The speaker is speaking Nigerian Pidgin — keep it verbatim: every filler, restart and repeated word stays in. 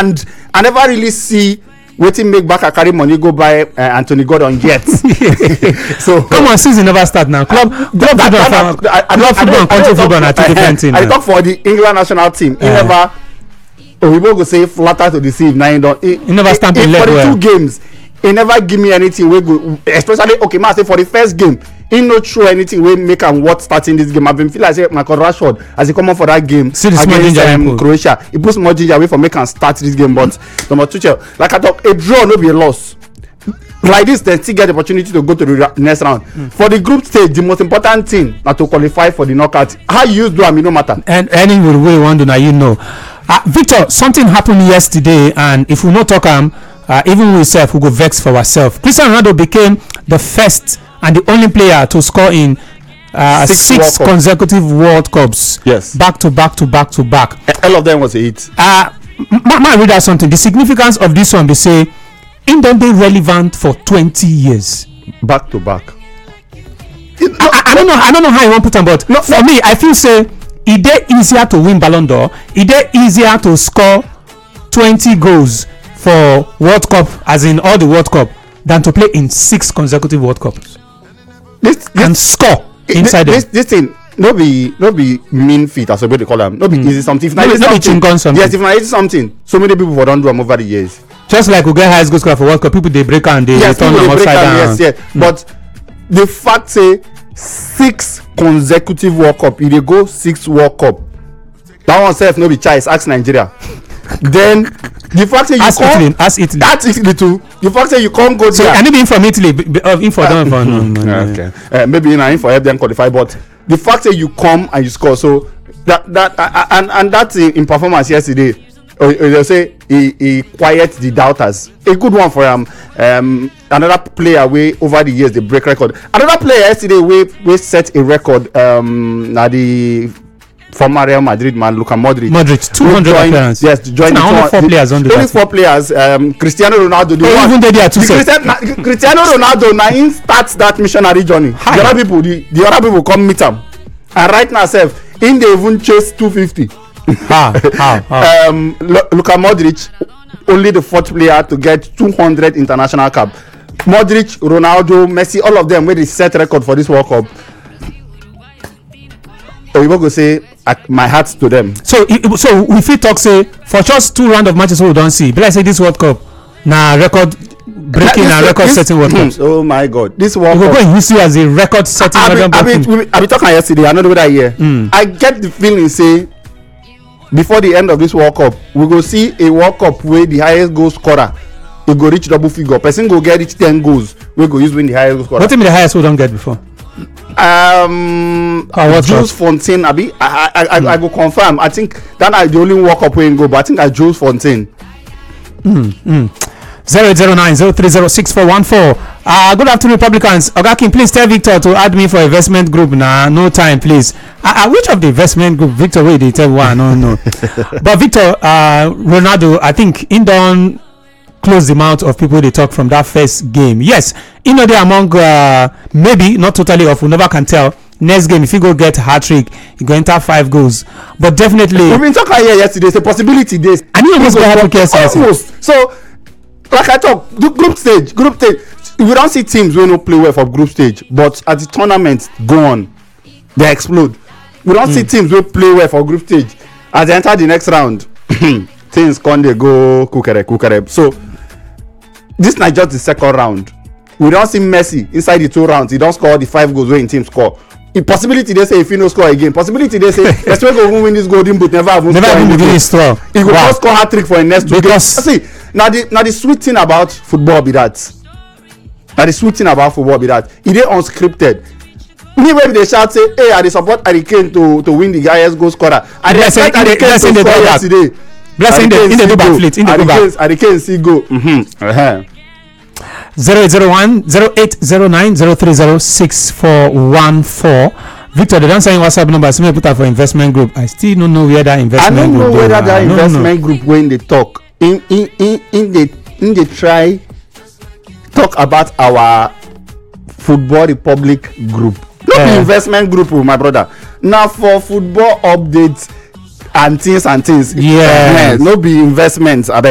and I never really see wetin make Barca carry money go buy uh, Anthony Gordon yet. So come on, season never start now. Club, club that, football, that, that, I, I, club football and country football are two different things. I talk for the England national team. He uh, never. Oyibo go say flatter to deceive. Now he don't. He, he never stand in for the well. two games. He never give me anything. We go, especially okay, man. Say for the first game, he not show anything. We make am worth starting this game. I've been feel like say Michael Rashford as he come on for that game See against um, Croatia. He puts more ginger away for make am start this game. But number two, like I talk, a draw no be a loss. Like this, they still get the opportunity to go to the next round. Mm. For the group stage, the most important thing na to qualify for the knockout. How you do am, it no matter. And any way you want to now, you know. Uh, Victor, something happened yesterday, and if we not talk am, uh, even we ourselves, we go vex for ourselves. Cristiano Ronaldo became the first and the only player to score in uh, six, six World consecutive Cup. World Cups. Yes. Back to back to back to back. All of them was a hit. Uh, I read out something. The significance of this one, they say, in don't be relevant for twenty years. Back to back. It, I, I, I don't know. I don't know how you want to put them, but no, for no. me, I feel say it dey easier to win Ballon d'Or. It dey easier to score twenty goals for World Cup, as in all the World Cup, than to play in six consecutive World Cups. This, this and score inside this, this, this thing. No be no be mean feat as we dey call them. No be mm. easy something. If no, be, no be chingon something. Yes, if na easy something, so many people for don do am over the years. Just like we get highest goal scorer for World Cup, people they break and they yes, turn them upside down. Yes, yes. Mm. But the fact say six consecutive World Cup, if they go six World Cup, that one self no be choice. Ask Nigeria. Then the fact say you ask come, Italy, ask Italy. That's Italy too. The fact say you can't go so, there. So, and even from Italy, uh, in for them, for no, no, no, okay. Uh, maybe you know, in for help them qualify, but the fact that you come and you score, so that that uh, and and that's in, in performance yesterday. Uh, they say he, he quiet the doubters. A good one for him. Um, another player way over the years they break record. Another player yesterday we we set a record. Um, now the former Real Madrid man Luka Modric. Modric two hundred appearances. Yes, to join the only four the, players on the only four players. Um, Cristiano Ronaldo. The oh, one, even they are two the Cristiano, na, Cristiano Ronaldo now in starts that missionary journey. Hi. The other people, the, the other people come meet him. And right now, self, in they even chase two fifty. How? How? How? Um, L- Luka Modric, only the fourth player to get two hundred international cap. Modric, Ronaldo, Messi, all of them where they set record for this World Cup. Oyibo go say, my heart to them. So, so we fit talk say for just two round of matches we don't see. But I say this World Cup, na record breaking and record this, setting World Cup. Oh my God, this World we Cup. We go in history as a record setting. I be, I be, I be talking yesterday. I know what I hear. Mm. I get the feeling say before the end of this World Cup, we go see a World Cup where the highest goal scorer he go reach double figure. Person go get reach ten goals. We go use win the highest goal scorer. What mean the highest we don't get before? Um, oh, Jules Fontaine. Abi, I I I, mm. I go confirm. I think that I the only World Cup we go, but I think I Jules Fontaine. Hmm. Mm. Zero eight zero nine zero three zero six four one four. Uh, good afternoon, Republicans. Ogakin, please tell Victor to add me for investment group now. Nah, no time, please. Uh, uh, which of the investment group, Victor? Wait, they tell one. No, no. But Victor, uh, Ronaldo, I think in don't close the mouth of people they talk from that first game. Yes, you know they among uh, maybe not totally off. We never can tell. Next game, if you go get hat trick, you go enter five goals. But definitely, we've been talking here yesterday. It's a possibility. This and you almost go hat trick. Almost. So. Like I talk, the group stage, group stage. We don't see teams who don't play well for group stage, but as the tournament go on, they explode. We don't mm. see teams who play well for group stage. As they enter the next round, things can they go kukere kukere. So this is not just the second round. We don't see Messi inside the two rounds. He don't score the five goals when team score. The possibility they say if he no score again. Possibility they say let's go win this golden boot. Never have never even begin strong. He will wow. score hat trick for the next two because games. See. Now the now the sweet thing about football be that. Now the sweet thing about football be that it is unscripted. Me when they shout say, "Hey, I dey support Harry Kane to to win the highest goal scorer." I dey expect Harry Kane to score yesterday. Blessing the in the do back fleet in the do back. Harry Kane see go. Mm-hmm. Uh-huh. Zero eight zero one zero eight zero nine zero three zero six four one four. Victor, they don't say WhatsApp number. So me put that for investment group. I still don't know where that investment group. I don't know group whether are. that investment no, no. group when they talk. In in in in the in the try talk about our Football Republic group. Not uh, the investment group, my brother. Now for football updates and things and things. Yeah, uh, no be investments.